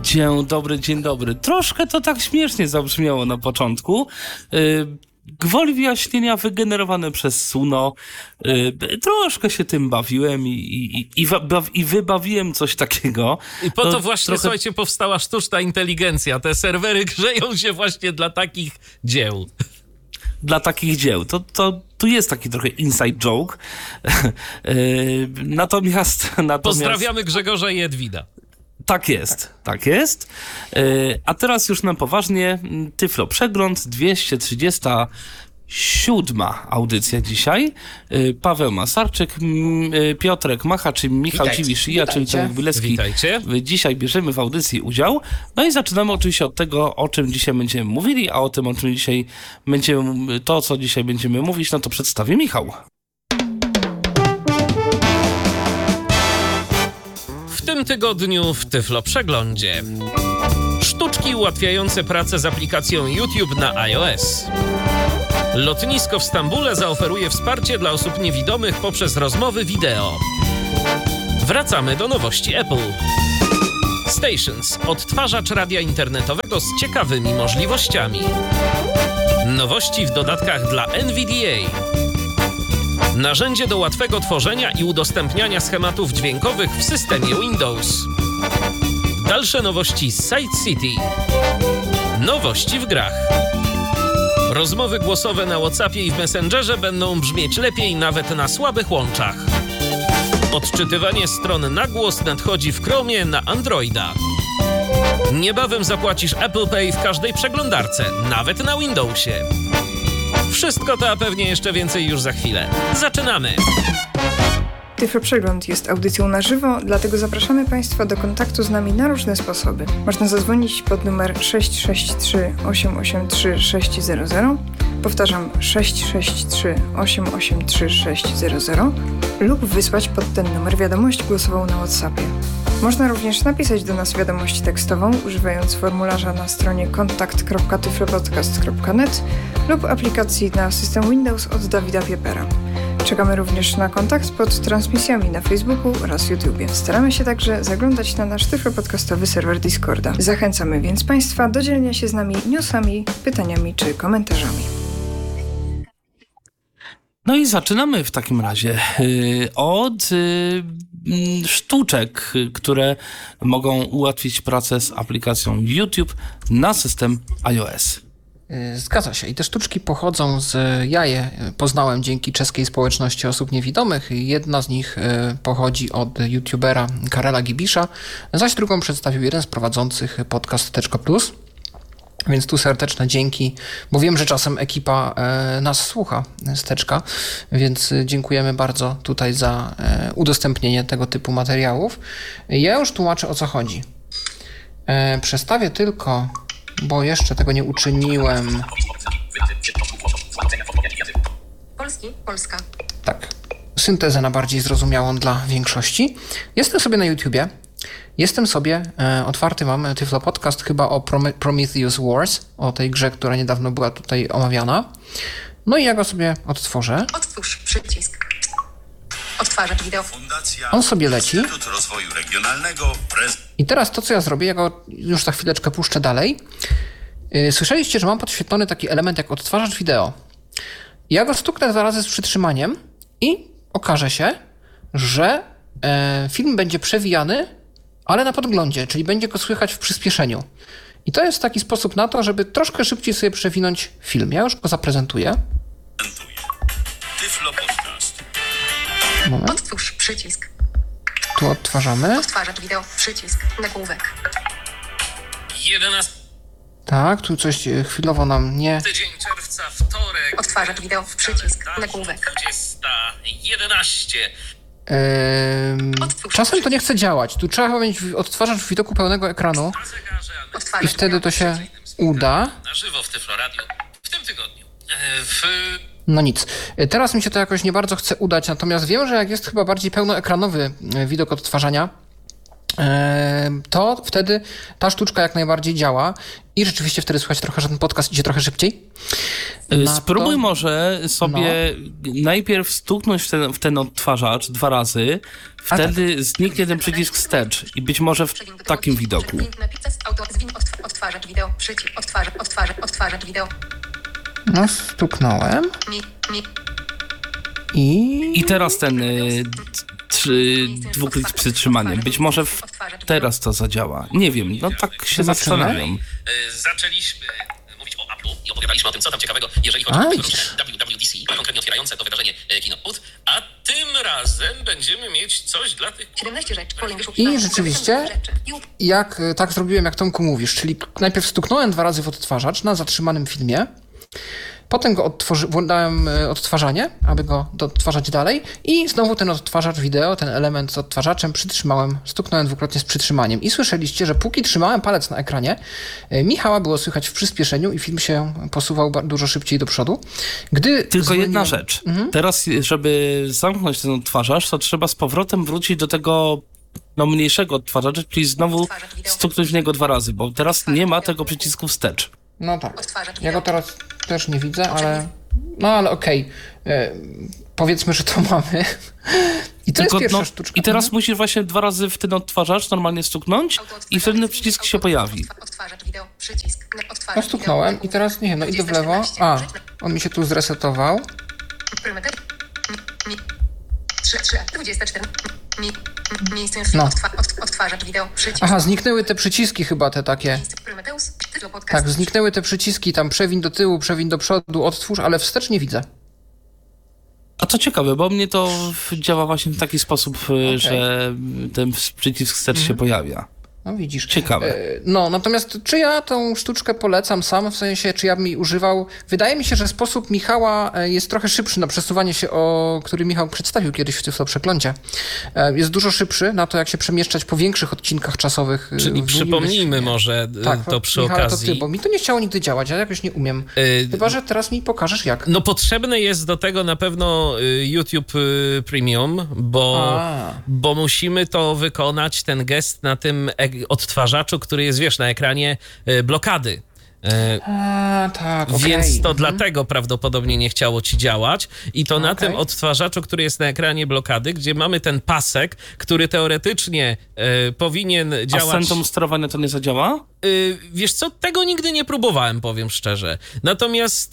Dzień dobry. Troszkę to tak śmiesznie zabrzmiało na początku. Gwoli wyjaśnienia wygenerowane przez Suno. Troszkę się tym bawiłem i wybawiłem coś takiego. I po to właśnie, słuchajcie, powstała sztuczna inteligencja. Te serwery grzeją się właśnie dla takich dzieł. Dla takich dzieł. To tu jest taki trochę inside joke. Natomiast... Pozdrawiamy Grzegorza i Edwina. Tak jest. A teraz już na poważnie. Tyflo Przegląd, 237 audycja dzisiaj. Paweł Masarczyk, Piotrek Macha, czyli Michał Dziwisz i ja, czyli Tomek Wilecki. Witajcie. Dzisiaj bierzemy w audycji udział. No i zaczynamy oczywiście od tego, o czym dzisiaj będziemy mówili, a o tym, o czym dzisiaj będziemy, to co dzisiaj będziemy mówić, no to przedstawi Michał. W tym tygodniu w Tyflo Przeglądzie. Sztuczki ułatwiające pracę z aplikacją YouTube na iOS. Lotnisko w Stambule zaoferuje wsparcie dla osób niewidomych poprzez rozmowy wideo. Wracamy do nowości Apple. Stations, odtwarzacz radia internetowego z ciekawymi możliwościami. Nowości w dodatkach dla NVDA. Narzędzie do łatwego tworzenia i udostępniania schematów dźwiękowych w systemie Windows. Dalsze nowości z Side City. Nowości w grach. Rozmowy głosowe na WhatsAppie i w Messengerze będą brzmieć lepiej nawet na słabych łączach. Odczytywanie stron na głos nadchodzi w Chromie na Androida. Niebawem zapłacisz Apple Pay w każdej przeglądarce, nawet na Windowsie. Wszystko to, a pewnie jeszcze więcej już za chwilę. Zaczynamy! Tyflo Przegląd jest audycją na żywo, dlatego zapraszamy Państwa do kontaktu z nami na różne sposoby. Można zadzwonić pod numer 663 883 600, powtarzam 663 883 600 lub wysłać pod ten numer wiadomość głosową na WhatsAppie. Można również napisać do nas wiadomość tekstową, używając formularza na stronie kontakt.tyflopodcast.net lub aplikacji na system Windows od Dawida Piepera. Czekamy również na kontakt pod transmisjami na Facebooku oraz YouTubie. Staramy się także zaglądać na nasz tyflopodcastowy serwer Discorda. Zachęcamy więc Państwa do dzielenia się z nami newsami, pytaniami czy komentarzami. No i zaczynamy w takim razie od sztuczek, które mogą ułatwić pracę z aplikacją YouTube na system iOS. Zgadza się. I te sztuczki pochodzą ja je poznałem dzięki czeskiej społeczności osób niewidomych. Jedna z nich pochodzi od youtubera Karela Gibisza, zaś drugą przedstawił jeden z prowadzących podcast Teczko Plus. Więc tu serdeczne dzięki, bo wiem, że czasem ekipa nas słucha z Teczka, więc dziękujemy bardzo tutaj za udostępnienie tego typu materiałów. Ja już tłumaczę, o co chodzi. Przestawię tylko, bo jeszcze tego nie uczyniłem. Polska. Tak, syntezę na bardziej zrozumiałą dla większości. Jestem sobie na YouTubie. Otwarty mam Tyflo Podcast chyba o Prometheus Wars, o tej grze, która niedawno była tutaj omawiana. No i ja go sobie odtworzę. Otwórz przycisk. Odtwarzacz wideo. On sobie leci. Instytut Rozwoju Regionalnego. I teraz to, co ja zrobię, ja go już za chwileczkę puszczę dalej. Słyszeliście, że mam podświetlony taki element jak odtwarzacz wideo. Ja go stuknę 2 razy z przytrzymaniem i okaże się, że film będzie przewijany, ale na podglądzie, czyli będzie go słychać w przyspieszeniu. I to jest taki sposób na to, żeby troszkę szybciej sobie przewinąć film. Ja już go zaprezentuję. Tyflo Podcast. Moment. Otwórz przycisk. Tu odtwarzamy. Odtwarzacz wideo. Przycisk. Nagłówek. 11 Tak, tu coś chwilowo nam nie... tydzień czerwca, wtorek. Odtwarzacz wideo. Przycisk. Nagłówek. 20:11. Czasem to nie chce działać. Tu trzeba mieć odtwarzacz w widoku pełnego ekranu i wtedy to się uda. Na żywo w Tyflo Radio w tym tygodniu. No nic. Teraz mi się to jakoś nie bardzo chce udać, natomiast wiem, że jak jest chyba bardziej pełnoekranowy widok odtwarzania, to wtedy ta sztuczka jak najbardziej działa i rzeczywiście wtedy słychać trochę, że ten podcast idzie trochę szybciej. Spróbuj może sobie najpierw stuknąć w ten odtwarzacz 2 razy, wtedy zniknie ten przycisk wstecz i być może w takim widoku. Odtwarzacz wideo, przycisk, odtwarzacz wideo. No, stuknąłem. I teraz ten dwuklik z przytrzymaniem. Być może teraz to zadziała. Nie wiem, no tak się zastanawiam. Zaczęliśmy mówić o Apple'u i opowiadaliśmy o tym, co tam ciekawego, jeżeli chodzi o WWDC, konkretnie otwierające to wydarzenie Keynote, a tym razem będziemy mieć coś dla tych... 17 rzeczy. I rzeczywiście, jak tak zrobiłem, jak Tomku mówisz, czyli najpierw stuknąłem 2 razy w odtwarzacz na zatrzymanym filmie, potem go włączałem odtwarzanie, aby go odtwarzać dalej i znowu ten odtwarzacz wideo, ten element z odtwarzaczem przytrzymałem, stuknąłem 2-krotnie z przytrzymaniem. I słyszeliście, że póki trzymałem palec na ekranie, Michała było słychać w przyspieszeniu i film się posuwał dużo szybciej do przodu. Tylko jedna rzecz. Teraz, żeby zamknąć ten odtwarzacz, to trzeba z powrotem wrócić do tego mniejszego odtwarzacza, czyli znowu stuknąć w niego 2 razy, bo teraz nie ma tego przycisku wstecz. No tak. Ja go teraz też nie widzę, ale... No ale okej. Powiedzmy, że to mamy. I to jest pierwsza sztuczka. I teraz musisz właśnie 2 razy w ten odtwarzacz normalnie stuknąć i wtedy przycisk się pojawi. No stuknąłem i teraz, nie wiem, no idę w lewo. A, on mi się tu zresetował. 24. No. Odtwarzacz wideo, przycisk. Aha, zniknęły te przyciski chyba te takie. Tak, zniknęły te przyciski, tam przewiń do tyłu, przewiń do przodu, odtwórz, ale wstecz nie widzę. A to ciekawe, bo mnie to działa właśnie w taki sposób, że ten przycisk wstecz się pojawia. No widzisz. Ciekawe. No, natomiast czy ja tą sztuczkę polecam sam, w sensie, czy ja bym jej używał? Wydaje mi się, że sposób Michała jest trochę szybszy na przesuwanie się, który Michał przedstawił kiedyś w Tyflo Przeglądzie. Jest dużo szybszy na to, jak się przemieszczać po większych odcinkach czasowych. Czyli przypomnijmy może to przy Michale, okazji. To ty, bo mi to nie chciało nigdy działać, ja jakoś nie umiem. Chyba że teraz mi pokażesz jak. No potrzebne jest do tego na pewno YouTube Premium, bo musimy to wykonać, ten gest na tym odtwarzaczu, który jest, wiesz, na ekranie blokady. Tak, Więc to dlatego prawdopodobnie nie chciało ci działać i to na tym odtwarzaczu, który jest na ekranie blokady, gdzie mamy ten pasek, który teoretycznie powinien działać... A z centrum sterowania to nie zadziała? Wiesz co, tego nigdy nie próbowałem, powiem szczerze. Natomiast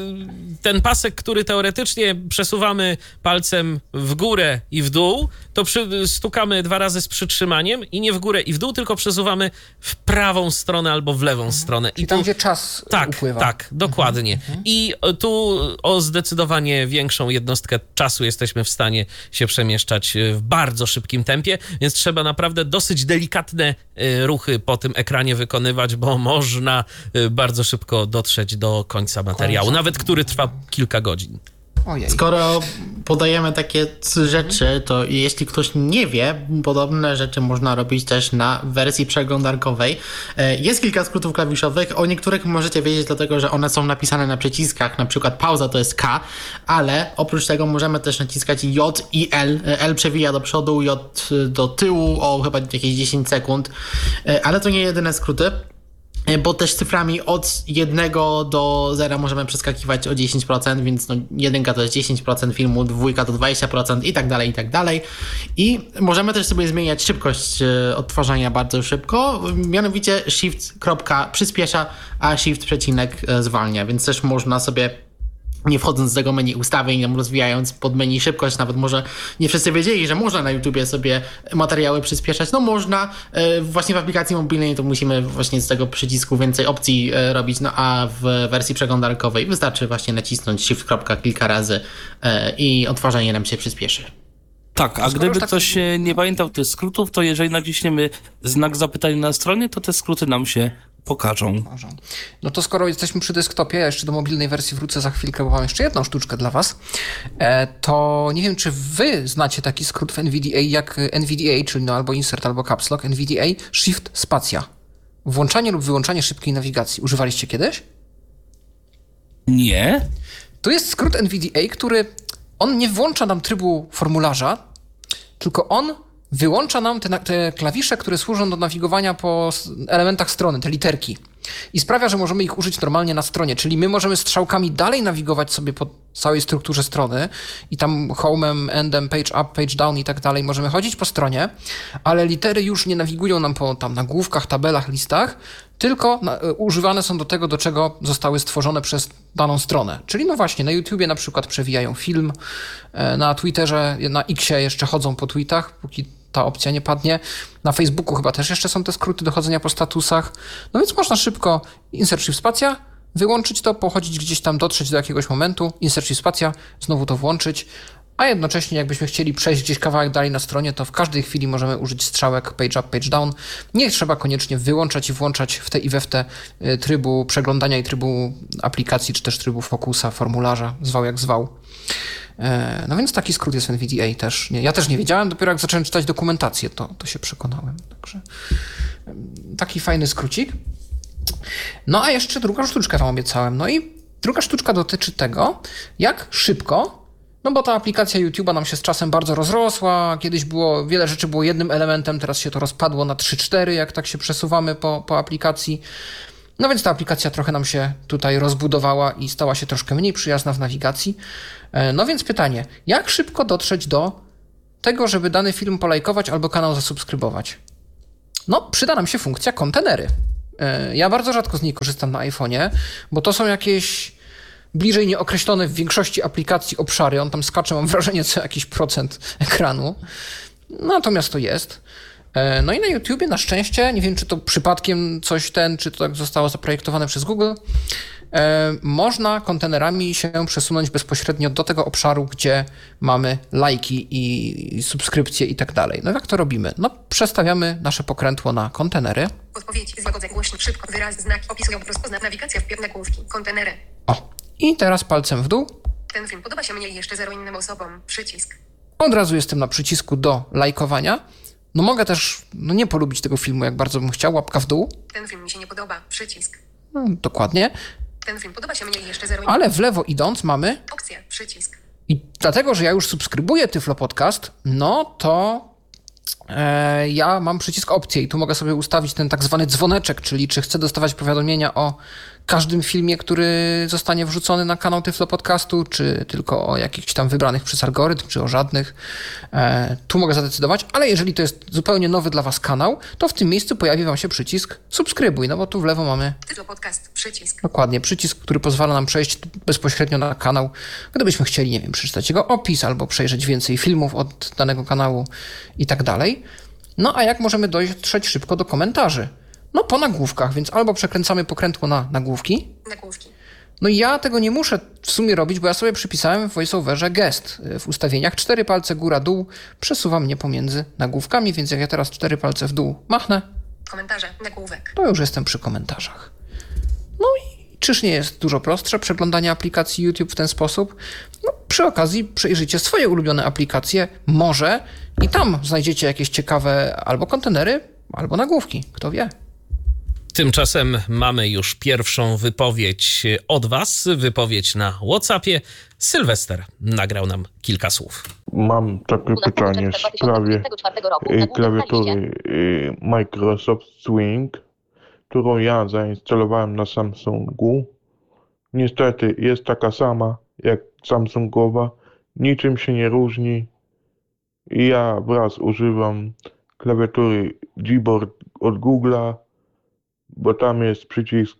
ten pasek, który teoretycznie przesuwamy palcem w górę i w dół, to stukamy 2 razy z przytrzymaniem i nie w górę i w dół, tylko przesuwamy w prawą stronę albo w lewą stronę. I tam, gdzie czas upływa. Tak, dokładnie. I tu o zdecydowanie większą jednostkę czasu jesteśmy w stanie się przemieszczać w bardzo szybkim tempie, więc trzeba naprawdę dosyć delikatne ruchy po tym ekranie wykonywać, bo można bardzo szybko dotrzeć do końca materiału, nawet który trwa kilka godzin. Ojej. Skoro podajemy takie rzeczy, to jeśli ktoś nie wie, podobne rzeczy można robić też na wersji przeglądarkowej. Jest kilka skrótów klawiszowych, o niektórych możecie wiedzieć, dlatego że one są napisane na przyciskach, na przykład pauza to jest K, ale oprócz tego możemy też naciskać J i L. L przewija do przodu, J do tyłu o chyba jakieś 10 sekund, ale to nie jedyne skróty. Bo też cyframi od 1 do 0 możemy przeskakiwać o 10%, więc 1 to jest 10% filmu, 2 to 20% i tak dalej, i tak dalej. I możemy też sobie zmieniać szybkość odtwarzania bardzo szybko, mianowicie Shift przyspiesza, a Shift zwalnia, więc też można sobie, nie wchodząc z tego menu ustawień, rozwijając pod menu szybkość, nawet może nie wszyscy wiedzieli, że można na YouTubie sobie materiały przyspieszać. No można, właśnie w aplikacji mobilnej to musimy właśnie z tego przycisku więcej opcji robić, a w wersji przeglądarkowej wystarczy właśnie nacisnąć Shift kilka razy i odtwarzanie nam się przyspieszy. Tak, a gdyby ktoś nie pamiętał tych skrótów, to jeżeli naciśniemy znak zapytania na stronie, to te skróty nam się pokażą. No to skoro jesteśmy przy desktopie, ja jeszcze do mobilnej wersji wrócę za chwilkę, bo mam jeszcze jedną sztuczkę dla was, to nie wiem, czy wy znacie taki skrót w NVDA jak NVDA, czyli albo insert, albo caps lock, NVDA, shift, spacja. Włączanie lub wyłączanie szybkiej nawigacji. Używaliście kiedyś? Nie. To jest skrót NVDA, który on nie włącza nam trybu formularza, tylko on wyłącza nam te klawisze, które służą do nawigowania po elementach strony, te literki. i sprawia, że możemy ich użyć normalnie na stronie, czyli my możemy strzałkami dalej nawigować sobie po całej strukturze strony i tam home'em, endem, page up, page down i tak dalej możemy chodzić po stronie, ale litery już nie nawigują nam po tam nagłówkach, tabelach, listach, tylko używane są do tego, do czego zostały stworzone przez daną stronę. Czyli no właśnie, na YouTubie na przykład przewijają film, na Twitterze, na Xie jeszcze chodzą po tweetach, póki ta opcja nie padnie. Na Facebooku chyba też jeszcze są te skróty do chodzenia po statusach. No więc można szybko insert shift spacja, wyłączyć to, pochodzić gdzieś tam, dotrzeć do jakiegoś momentu, insert shift spacja, znowu to włączyć, a jednocześnie jakbyśmy chcieli przejść gdzieś kawałek dalej na stronie, to w każdej chwili możemy użyć strzałek page up, page down. Nie trzeba koniecznie wyłączać i włączać w te i we w te trybu przeglądania i trybu aplikacji, czy też trybu fokusa, formularza, zwał jak zwał. No więc taki skrót jest NVDA też. Ja też nie wiedziałem, dopiero jak zacząłem czytać dokumentację, to się przekonałem. Także taki fajny skrócik. No a jeszcze druga sztuczka wam obiecałem. No i druga sztuczka dotyczy tego, jak szybko, no bo ta aplikacja YouTube'a nam się z czasem bardzo rozrosła, kiedyś wiele rzeczy było jednym elementem, teraz się to rozpadło na 3-4, jak tak się przesuwamy po aplikacji. No więc ta aplikacja trochę nam się tutaj rozbudowała i stała się troszkę mniej przyjazna w nawigacji. No więc pytanie, jak szybko dotrzeć do tego, żeby dany film polajkować albo kanał zasubskrybować? No, przyda nam się funkcja kontenery. Ja bardzo rzadko z niej korzystam na iPhone'ie, bo to są jakieś bliżej nieokreślone w większości aplikacji obszary. On tam skacze, mam wrażenie, co jakiś procent ekranu. Natomiast to jest. No i na YouTubie na szczęście, nie wiem czy to przypadkiem czy to tak zostało zaprojektowane przez Google, można kontenerami się przesunąć bezpośrednio do tego obszaru, gdzie mamy lajki i subskrypcje i tak dalej. No jak to robimy? No przestawiamy nasze pokrętło na kontenery. Odpowiedź, złagodzę, głośno, szybko, wyrazy, znaki, opisują, rozpozna, nawigacja, wpierw nagłówki, kontenery. O, i teraz palcem w dół. Ten film podoba się mnie i jeszcze 0 innym osobom. Przycisk. Od razu jestem na przycisku do lajkowania. No mogę też nie polubić tego filmu, jak bardzo bym chciał, łapka w dół. Ten film mi się nie podoba. Przycisk. No, dokładnie. Ten film podoba się mnie i jeszcze 0 innym. Ale w lewo idąc mamy... Opcja, przycisk. I dlatego, że ja już subskrybuję Tyflo Podcast, no to ja mam przycisk opcje i tu mogę sobie ustawić ten tak zwany dzwoneczek, czyli czy chcę dostawać powiadomienia o każdym filmie, który zostanie wrzucony na kanał Tyflo Podcastu, czy tylko o jakichś tam wybranych przez algorytm, czy o żadnych. Tu mogę zadecydować, ale jeżeli to jest zupełnie nowy dla was kanał, to w tym miejscu pojawi wam się przycisk subskrybuj, no bo tu w lewo mamy Tyflo Podcast, przycisk. dokładnie przycisk, który pozwala nam przejść bezpośrednio na kanał, gdybyśmy chcieli, nie wiem, przeczytać jego opis albo przejrzeć więcej filmów od danego kanału i tak dalej. No a jak możemy dotrzeć szybko do komentarzy? No po nagłówkach, więc albo przekręcamy pokrętło na nagłówki. Nagłówki. No i ja tego nie muszę w sumie robić, bo ja sobie przypisałem w VoiceOverze gest w ustawieniach. 4 palce góra-dół przesuwa mnie pomiędzy nagłówkami, więc jak ja teraz 4 palce w dół machnę, Komentarze, nagłówek. to już jestem przy komentarzach. No i czyż nie jest dużo prostsze przeglądanie aplikacji YouTube w ten sposób? No, przy okazji przejrzyjcie swoje ulubione aplikacje, może i tam znajdziecie jakieś ciekawe albo kontenery, albo nagłówki, kto wie. Tymczasem mamy już pierwszą wypowiedź od was, wypowiedź na WhatsAppie. Sylwester nagrał nam kilka słów. Mam takie pytanie w sprawie klawiatury Microsoft Swing, którą ja zainstalowałem na Samsungu. Niestety jest taka sama jak Samsungowa, niczym się nie różni. I ja wraz używam klawiatury Gboard od Google'a, bo tam jest przycisk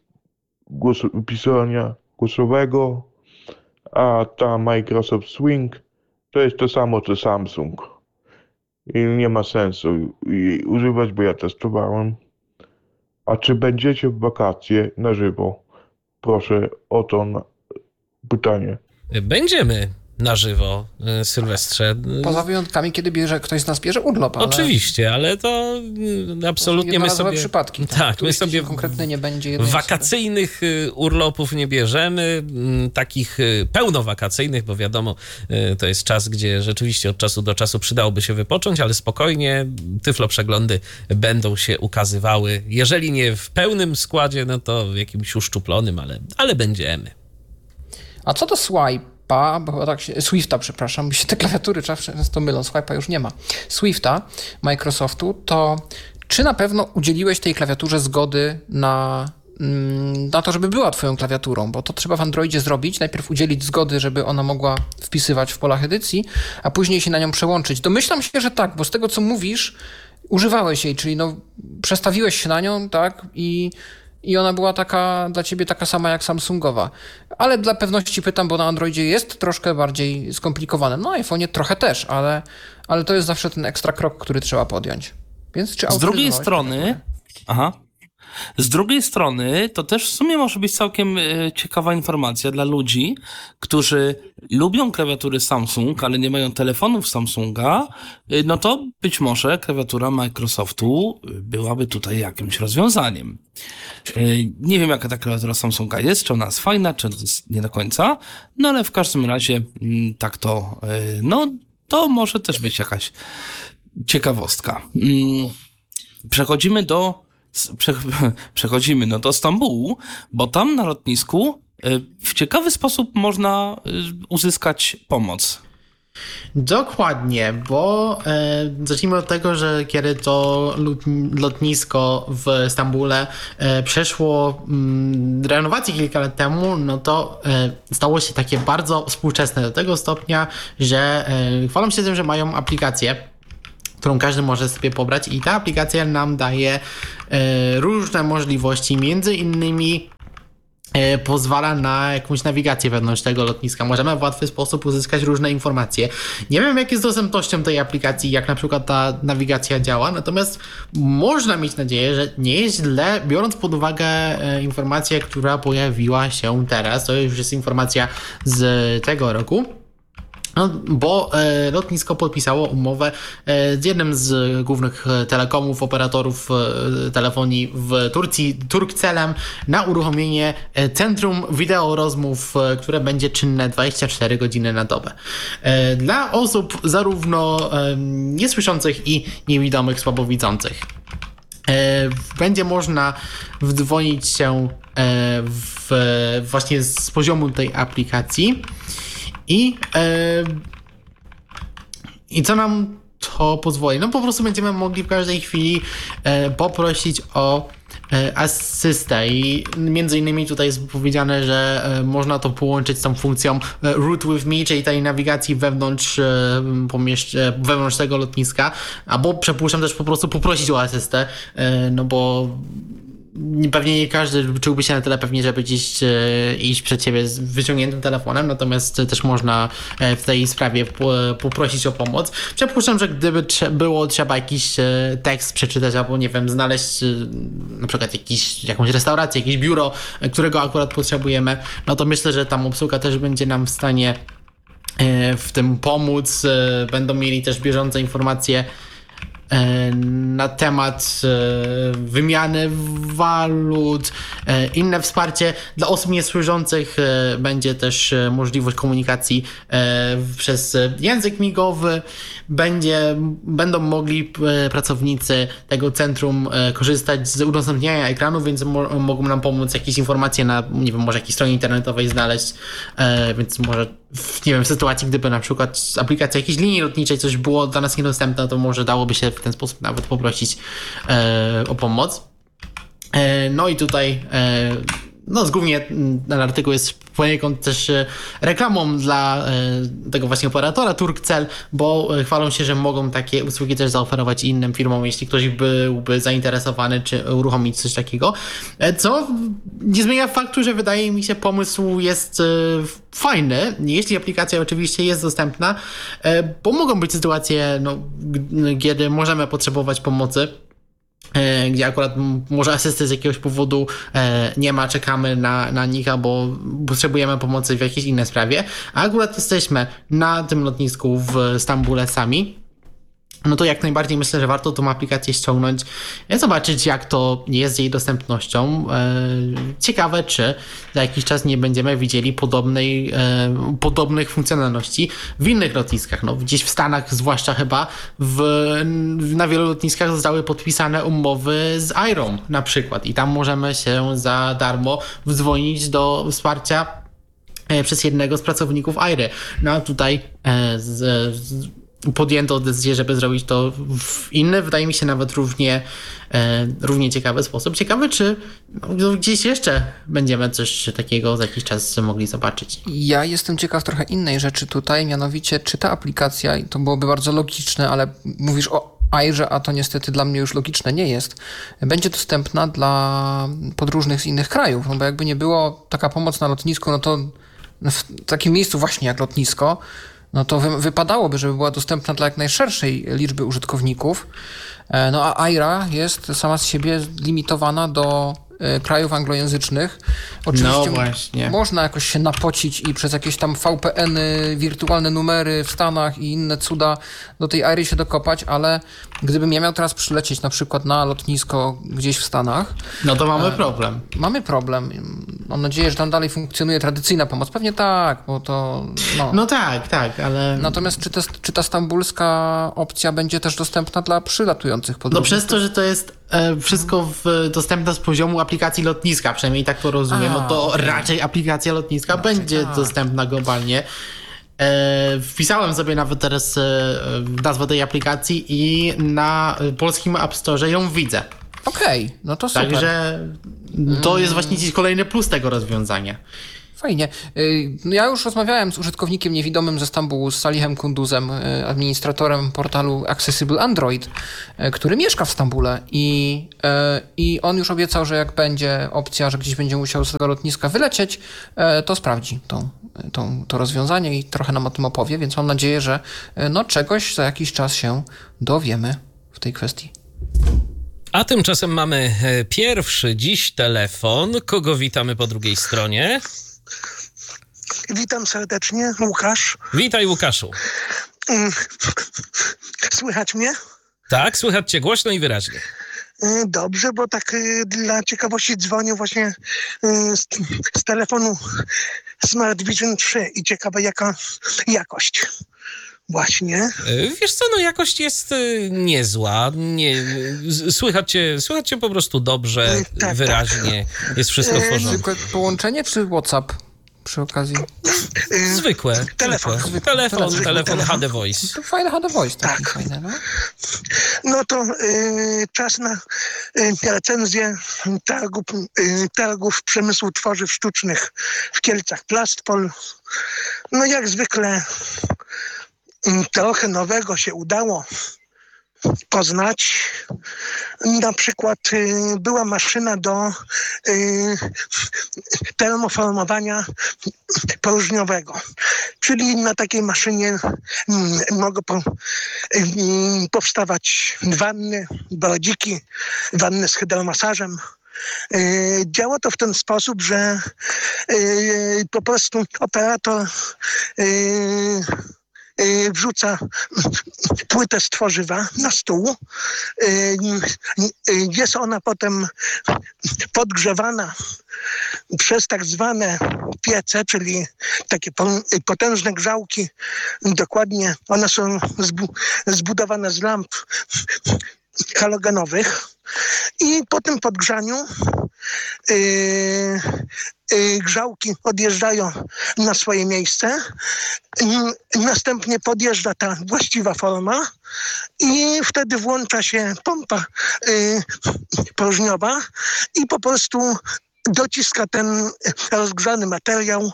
pisania głosowego, a ta Microsoft Swing to jest to samo co Samsung. I nie ma sensu jej używać, bo ja testowałem. A czy będziecie w wakacje na żywo? Proszę o to pytanie. Będziemy na żywo, Sylwestrze. Poza wyjątkami, kiedy ktoś z nas bierze urlop. Ale oczywiście, ale to absolutnie my sobie... przypadki. Tak, my sobie konkretnie nie będzie wakacyjnych urlopów nie bierzemy, takich pełnowakacyjnych, bo wiadomo, to jest czas, gdzie rzeczywiście od czasu do czasu przydałoby się wypocząć, ale spokojnie, Tyflo Przeglądy będą się ukazywały, jeżeli nie w pełnym składzie, no to w jakimś uszczuplonym, ale będziemy. A co do Swipe'a, bo chyba tak się, Swifta, przepraszam, bo się te klawiatury często mylą, Swipe'a już nie ma. Swifta Microsoftu, to czy na pewno udzieliłeś tej klawiaturze zgody na na to, żeby była twoją klawiaturą, bo to trzeba w Androidzie zrobić, najpierw udzielić zgody, żeby ona mogła wpisywać w polach edycji, a później się na nią przełączyć. Domyślam się, że tak, bo z tego, co mówisz, używałeś jej, czyli przestawiłeś się na nią, tak, i ona była dla ciebie taka sama jak Samsungowa. Ale dla pewności pytam, bo na Androidzie jest troszkę bardziej skomplikowane. Na iPhone'ie trochę też, ale to jest zawsze ten ekstra krok, który trzeba podjąć. Więc czy z drugiej strony, z drugiej strony, to też w sumie może być całkiem ciekawa informacja dla ludzi, którzy lubią klawiatury Samsung, ale nie mają telefonów Samsunga, no to być może klawiatura Microsoftu byłaby tutaj jakimś rozwiązaniem. Nie wiem, jaka ta klawiatura Samsunga jest, czy ona jest fajna, czy jest nie do końca, no ale w każdym razie tak to, to może też być jakaś ciekawostka. Przechodzimy do Stambułu, bo tam na lotnisku w ciekawy sposób można uzyskać pomoc. Dokładnie, bo zacznijmy od tego, że kiedy to lotnisko w Stambule przeszło renowację kilka lat temu, no to stało się takie bardzo współczesne do tego stopnia, że chwalą się tym, że mają aplikację, którą każdy może sobie pobrać i ta aplikacja nam daje różne możliwości, między innymi pozwala na jakąś nawigację wewnątrz tego lotniska. Możemy w łatwy sposób uzyskać różne informacje. Nie wiem, jak jest z dostępnością tej aplikacji, jak na przykład ta nawigacja działa, natomiast można mieć nadzieję, że nie jest źle, biorąc pod uwagę informację, która pojawiła się teraz. To już jest informacja z tego roku. No, bo lotnisko podpisało umowę z jednym z głównych telekomów, operatorów telefonii w Turcji, Turkcellem, na uruchomienie centrum wideorozmów, które będzie czynne 24 godziny na dobę. Dla osób zarówno niesłyszących i niewidomych, słabowidzących. Będzie można wdzwonić się właśnie z poziomu tej aplikacji. I co nam to pozwoli? No po prostu będziemy mogli w każdej chwili poprosić o asystę i między innymi tutaj jest powiedziane, że można to połączyć z tą funkcją Route with Me, czyli tej nawigacji wewnątrz tego lotniska, albo przypuszczam też po prostu poprosić o asystę, no bo pewnie nie każdy czułby się na tyle pewnie, żeby gdzieś iść przed siebie z wyciągniętym telefonem, natomiast też można w tej sprawie poprosić o pomoc. Przypuszczam, że gdyby było trzeba jakiś tekst przeczytać albo nie wiem, znaleźć na przykład jakąś restaurację, jakieś biuro, którego akurat potrzebujemy, no to myślę, że tam obsługa też będzie nam w stanie w tym pomóc. Będą mieli też bieżące informacje na temat wymiany walut, inne wsparcie. Dla osób niesłyszących będzie też możliwość komunikacji przez język migowy. Będą mogli pracownicy tego centrum korzystać z udostępniania ekranu, więc mogą nam pomóc jakieś informacje na, nie wiem, może jakiejś stronie internetowej znaleźć, więc może w sytuacji, gdyby na przykład aplikacja jakiejś linii lotniczej coś było dla nas niedostępne, to może dałoby się w ten sposób nawet poprosić o pomoc. No i tutaj głównie ten artykuł jest poniekąd też reklamą dla tego właśnie operatora Turkcell, bo chwalą się, że mogą takie usługi też zaoferować innym firmom, jeśli ktoś byłby zainteresowany, czy uruchomić coś takiego. Co nie zmienia faktu, że wydaje mi się pomysł jest fajny, jeśli aplikacja oczywiście jest dostępna, bo mogą być sytuacje, kiedy możemy potrzebować pomocy, gdzie akurat może asysty z jakiegoś powodu nie ma, czekamy na nich albo potrzebujemy pomocy w jakiejś innej sprawie, a akurat jesteśmy na tym lotnisku w Stambule sami, no to jak najbardziej myślę, że warto tą aplikację ściągnąć, zobaczyć jak to jest z jej dostępnością. Ciekawe, czy za jakiś czas nie będziemy widzieli podobnych funkcjonalności w innych lotniskach. No, gdzieś w Stanach zwłaszcza chyba na wielu lotniskach zostały podpisane umowy z Airą na przykład i tam możemy się za darmo wdzwonić do wsparcia przez jednego z pracowników Airy. No a tutaj podjęto decyzję, żeby zrobić to w inny, wydaje mi się nawet równie ciekawy sposób. Ciekawe, czy gdzieś jeszcze będziemy coś takiego za jakiś czas mogli zobaczyć. Ja jestem ciekaw trochę innej rzeczy tutaj, mianowicie czy ta aplikacja, i to byłoby bardzo logiczne, ale mówisz o Airze, a to niestety dla mnie już logiczne nie jest, będzie dostępna dla podróżnych z innych krajów, no bo jakby nie było taka pomoc na lotnisku, no to w takim miejscu właśnie jak lotnisko, no to wypadałoby, żeby była dostępna dla jak najszerszej liczby użytkowników. No a Aira jest sama z siebie limitowana do krajów anglojęzycznych. Oczywiście no właśnie. Można jakoś się napocić i przez jakieś tam VPN-y, wirtualne numery w Stanach i inne cuda do tej Airy się dokopać, ale gdybym ja miał teraz przylecieć na przykład na lotnisko gdzieś w Stanach... No to mamy problem. Mamy problem. Mam nadzieję, że tam dalej funkcjonuje tradycyjna pomoc. Pewnie tak, bo to... No tak, ale... Natomiast czy ta stambulska opcja będzie też dostępna dla przylatujących podróżnych? No przez to, że to jest wszystko dostępne z poziomu aplikacji lotniska, przynajmniej tak to rozumiem, no to raczej aplikacja lotniska będzie dostępna globalnie. Wpisałem sobie nawet teraz nazwę tej aplikacji i na polskim App Store ją widzę. Okej, no to super. Także to jest właśnie dziś kolejny plus tego rozwiązania. Fajnie. Ja już rozmawiałem z użytkownikiem niewidomym ze Stambułu, z Salihem Kunduzem, administratorem portalu Accessible Android, który mieszka w Stambule i on już obiecał, że jak będzie opcja, że gdzieś będzie musiał z tego lotniska wylecieć, to sprawdzi to rozwiązanie i trochę nam o tym opowie, więc mam nadzieję, że czegoś za jakiś czas się dowiemy w tej kwestii. A tymczasem mamy pierwszy dziś telefon. Kogo witamy po drugiej stronie? Witam serdecznie, Łukasz. Witaj, Łukaszu. Słychać mnie? Tak, słychać cię głośno i wyraźnie. Dobrze, bo tak dla ciekawości dzwonię właśnie z telefonu Smart Vision 3 i ciekawa jaka jakość. Właśnie. Wiesz co, jakość jest niezła. Słychać cię po prostu dobrze, tak, wyraźnie. Tak. Jest wszystko w porządku. Zwykłe połączenie czy WhatsApp przy okazji? Zwykłe. Telefon HD Voice. To fajne HD Voice. Tak. Fajne, no. No to czas na recenzję targów przemysłu tworzyw sztucznych w Kielcach Plastpol. No jak zwykle trochę nowego się udało poznać. Na przykład była maszyna do termoformowania próżniowego. Czyli na takiej maszynie mogą powstawać wanny, brodziki, wanny z hydromasażem. Działa to w ten sposób, że po prostu operator wrzuca płytę z tworzywa na stół. Jest ona potem podgrzewana przez tak zwane piece, czyli takie potężne grzałki. Dokładnie one są zbudowane z lamp halogenowych. I po tym podgrzaniu grzałki odjeżdżają na swoje miejsce. Następnie podjeżdża ta właściwa forma i wtedy włącza się pompa próżniowa i po prostu dociska ten rozgrzany materiał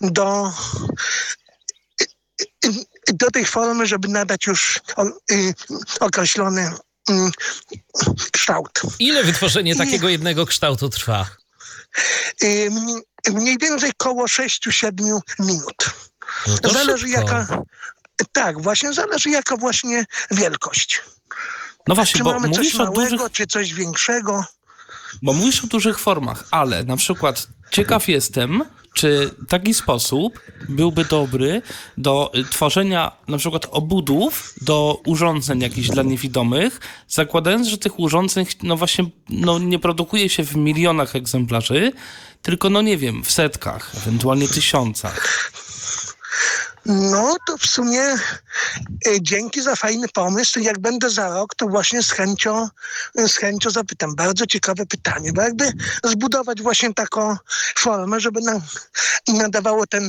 do tej formy, żeby nadać już określony kształt. Ile wytworzenie takiego jednego kształtu trwa? Mniej więcej koło 6-7 minut. No to zależy szybko. Zależy jaka właśnie wielkość. No właśnie, czy bo mamy mówisz coś o małego, dużych... czy coś większego? Bo mówisz o dużych formach, ale na przykład ciekaw jestem, czy taki sposób byłby dobry do tworzenia na przykład obudów do urządzeń jakichś dla niewidomych, zakładając, że tych urządzeń nie produkuje się w milionach egzemplarzy, tylko w setkach, ewentualnie tysiącach. No to w sumie dzięki za fajny pomysł. Jak będę za rok, to właśnie z chęcią zapytam. Bardzo ciekawe pytanie, bo jakby zbudować właśnie taką formę, żeby nam nadawało ten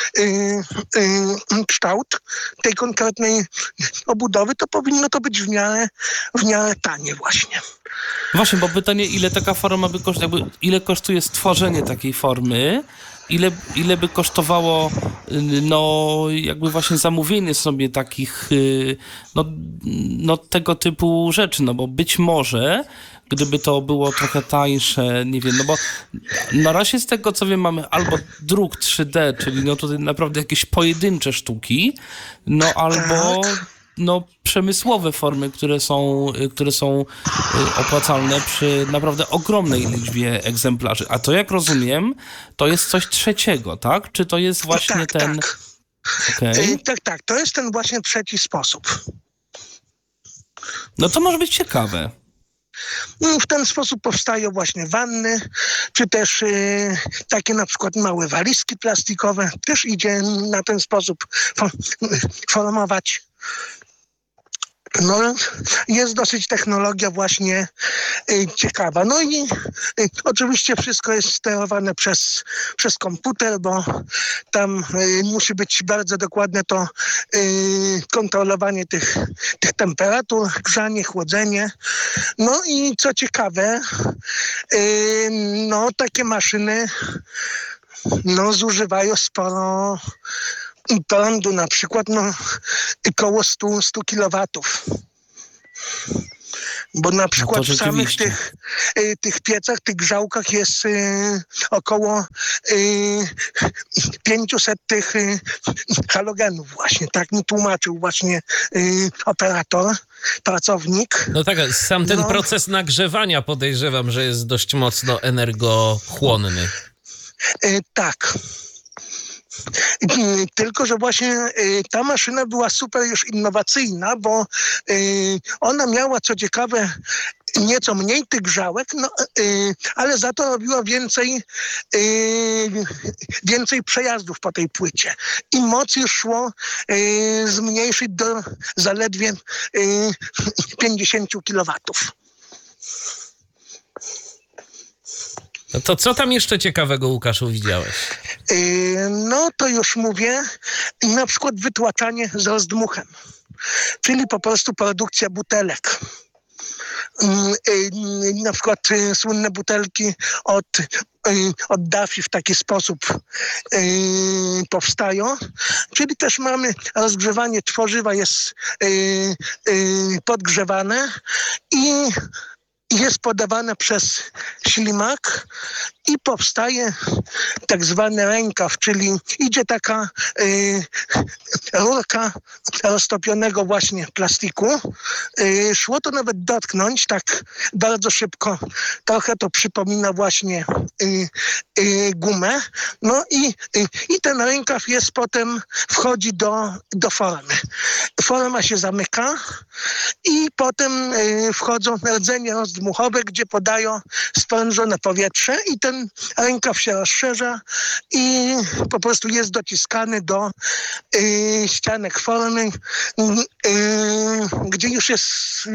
kształt tej konkretnej obudowy, to powinno to być w miarę tanie właśnie. Właśnie, bo pytanie, ile taka forma by kosztowała, ile kosztuje stworzenie takiej formy, ile by kosztowało, no jakby właśnie zamówienie sobie takich, no tego typu rzeczy, no bo być może, gdyby to było trochę tańsze, nie wiem, no bo na razie z tego, co wiem, mamy albo druk 3D, czyli no tutaj naprawdę jakieś pojedyncze sztuki, no albo no przemysłowe formy, które są opłacalne przy naprawdę ogromnej liczbie egzemplarzy. A to, jak rozumiem, to jest coś trzeciego, tak? Czy to jest właśnie ten... Tak. Okay. Tak. To jest ten właśnie trzeci sposób. No to może być ciekawe. W ten sposób powstają właśnie wanny, czy też takie na przykład małe walizki plastikowe. Też idzie na ten sposób formować. No, jest dosyć technologia właśnie ciekawa. No i oczywiście wszystko jest sterowane przez komputer, bo tam musi być bardzo dokładne to kontrolowanie tych temperatur, grzanie, chłodzenie. No i co ciekawe, no takie maszyny zużywają sporo prądu, na przykład około 100 kilowatów. Bo na przykład w samych tych piecach, tych grzałkach jest około 500 tych halogenów właśnie. Tak mi tłumaczył właśnie operator, pracownik. No tak, sam ten proces nagrzewania podejrzewam, że jest dość mocno energochłonny. Tak. Tylko że właśnie ta maszyna była super już innowacyjna, bo ona miała, co ciekawe, nieco mniej tych grzałek, ale za to robiła więcej przejazdów po tej płycie. I moc już szło zmniejszyć do zaledwie 50 kilowatów. No to co tam jeszcze ciekawego, Łukaszu, widziałeś? No to już mówię, na przykład wytłaczanie z rozdmuchem, czyli po prostu produkcja butelek. Na przykład słynne butelki od Daffy w taki sposób powstają, czyli też mamy rozgrzewanie tworzywa, jest podgrzewane i jest podawane przez ślimak i powstaje tak zwany rękaw, czyli idzie taka rurka roztopionego właśnie plastiku. Szło to nawet dotknąć tak bardzo szybko. Trochę to przypomina właśnie gumę. No i ten rękaw potem wchodzi do formy. Forma się zamyka i potem wchodzą rdzenie rozdmuchowe, gdzie podają sprężone powietrze i ten rękaw się rozszerza i po prostu jest dociskany do ścianek formy, gdzie już jest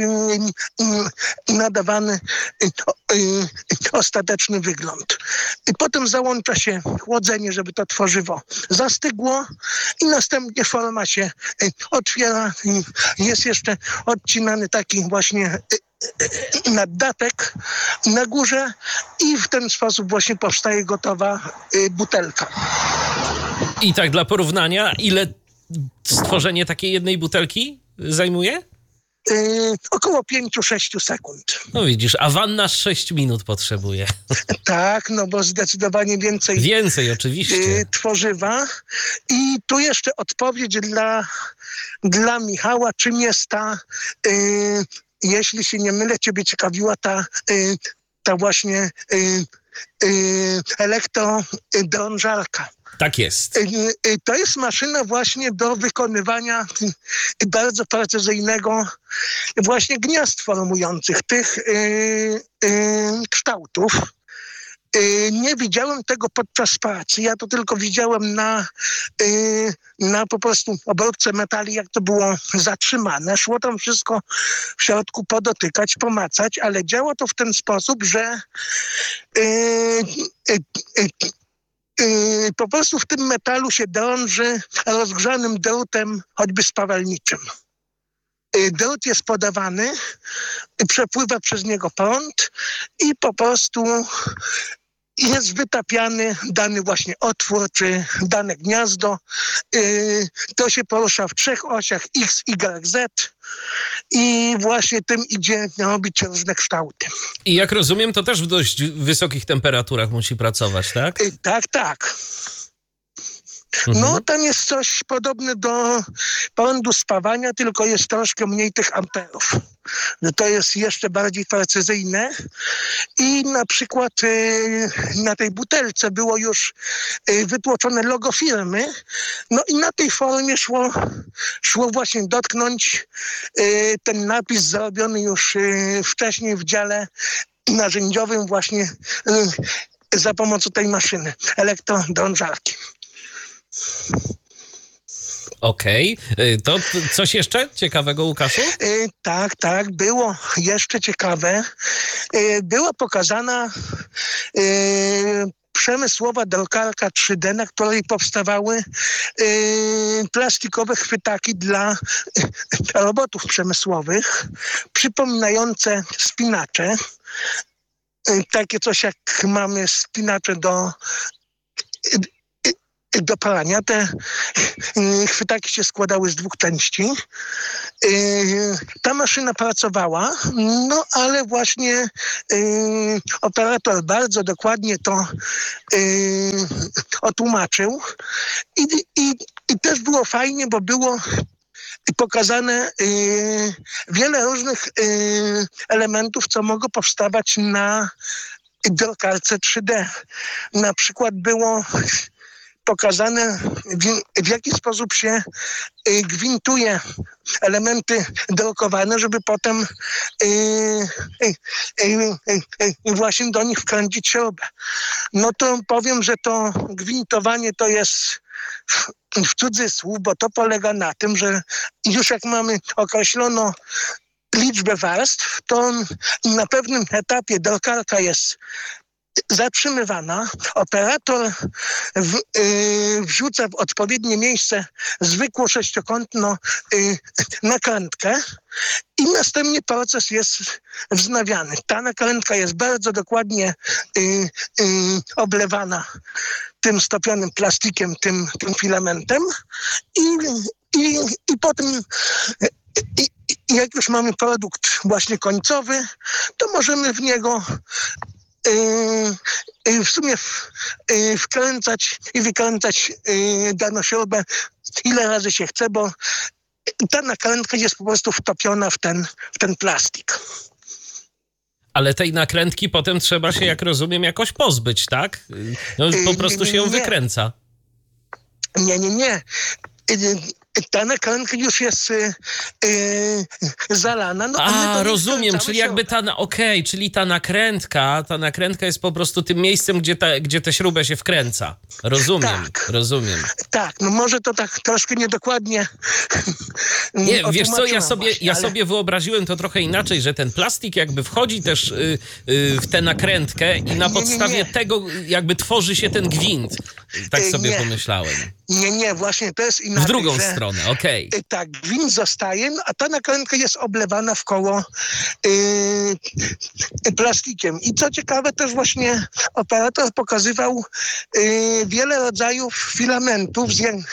nadawany ostateczny wygląd. I potem załącza się chłodzenie, żeby to tworzywo zastygło i następnie forma się otwiera. Jest jeszcze odcinany taki właśnie naddatek na górze i w ten sposób właśnie powstaje gotowa butelka. I tak dla porównania, ile stworzenie takiej jednej butelki zajmuje? Około 5-6 sekund. No widzisz, a wanna 6 minut potrzebuje. Tak, no bo zdecydowanie więcej. Więcej, oczywiście. Tworzywa. I tu jeszcze odpowiedź dla Michała, czym jest ta, jeśli się nie mylę, ciebie ciekawiła ta właśnie elektrodrążarka. Tak jest. To jest maszyna właśnie do wykonywania bardzo precyzyjnego właśnie gniazd formujących tych kształtów. Nie widziałem tego podczas pracy. Ja to tylko widziałem na po prostu obróbce metali, jak to było zatrzymane. Szło tam wszystko w środku podotykać, pomacać, ale działa to w ten sposób, że po prostu w tym metalu się drąży rozgrzanym drutem, choćby spawalniczym. Drut jest podawany, przepływa przez niego prąd i po prostu jest wytapiany dany właśnie otwór, czy dane gniazdo. To się porusza w 3 osiach X, Y, Z i właśnie tym idzie robić różne kształty. I jak rozumiem, to też w dość wysokich temperaturach musi pracować, tak? Tak. No, tam jest coś podobne do prądu spawania, tylko jest troszkę mniej tych amperów. To jest jeszcze bardziej precyzyjne i na przykład na tej butelce było już wytłoczone logo firmy, no i na tej formie szło właśnie dotknąć ten napis zrobiony już wcześniej w dziale narzędziowym właśnie za pomocą tej maszyny elektrodrążarki. Okej. To coś jeszcze ciekawego, Łukaszu? Tak. Było jeszcze ciekawe. Była pokazana przemysłowa drukarka 3D, na której powstawały plastikowe chwytaki dla robotów przemysłowych, przypominające spinacze. Takie coś jak mamy spinacze do prania. Te chwytaki się składały z 2 części. Ta maszyna pracowała, no ale właśnie operator bardzo dokładnie to otłumaczył i też było fajnie, bo było pokazane wiele różnych elementów, co mogło powstawać na drukarce 3D. Na przykład było pokazane, w jaki sposób się gwintuje elementy drukowane, żeby potem właśnie do nich wkręcić śrubę. No to powiem, że to gwintowanie to jest w cudzysłów, bo to polega na tym, że już jak mamy określoną liczbę warstw, to na pewnym etapie drukarka jest zatrzymywana, operator wrzuca w odpowiednie miejsce zwykłą 6-kątną nakrętkę i następnie proces jest wznawiany. Ta nakrętka jest bardzo dokładnie oblewana tym stopionym plastikiem, tym filamentem i potem jak już mamy produkt właśnie końcowy, to możemy w niego w sumie wkręcać i wykręcać daną śrubę ile razy się chce, bo ta nakrętka jest po prostu wtopiona w ten plastik. Ale tej nakrętki potem trzeba się, jak rozumiem, jakoś pozbyć, tak? No, po prostu się ją wykręca. Nie. Ta nakrętka już jest zalana. No, rozumiem, czyli jakby czyli ta nakrętka jest po prostu tym miejscem, gdzie tę śrubę się wkręca. Rozumiem. Tak, no może to tak troszkę niedokładnie. Nie, wiesz co, ja sobie wyobraziłem to trochę inaczej, że ten plastik jakby wchodzi też w tę nakrętkę i na podstawie tego jakby tworzy się ten gwint. Tak sobie pomyślałem. Nie, właśnie to jest inaczej. W drugą stronę, okej. Tak, gwint zostaje, a ta nakrętka jest oblewana w koło plastikiem. I co ciekawe, też właśnie operator pokazywał wiele rodzajów filamentów,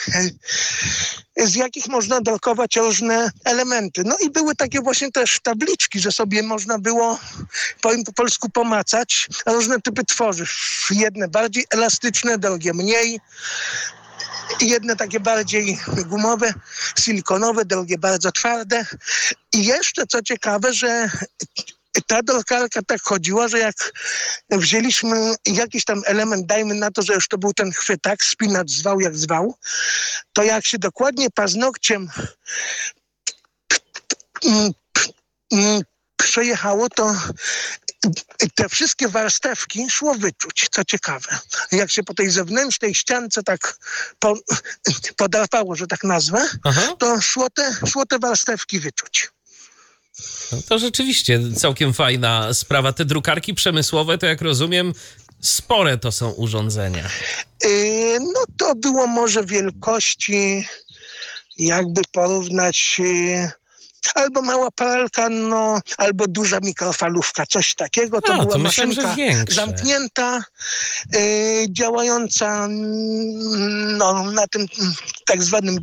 z jakich można drukować różne elementy. No i były takie właśnie też tabliczki, że sobie można było, powiem po polsku, pomacać różne typy tworzyw. Jedne bardziej elastyczne, drugie mniej. Jedne takie bardziej gumowe, silikonowe, drugie bardzo twarde. I jeszcze co ciekawe, że ta drukarka tak chodziła, że jak wzięliśmy jakiś tam element, dajmy na to, że już to był ten chwytak, spinacz zwał jak zwał, to jak się dokładnie paznokciem przejechało, to te wszystkie warstewki szło wyczuć, co ciekawe. Jak się po tej zewnętrznej ściance tak podrapało, że tak nazwę, to szło te warstewki wyczuć. No to rzeczywiście całkiem fajna sprawa. Te drukarki przemysłowe, to jak rozumiem, spore to są urządzenia. No to było może wielkości, jakby porównać... albo mała pralka, no, albo duża mikrofalówka, coś takiego. To była maszynka zamknięta, działająca no, na tym tak zwanym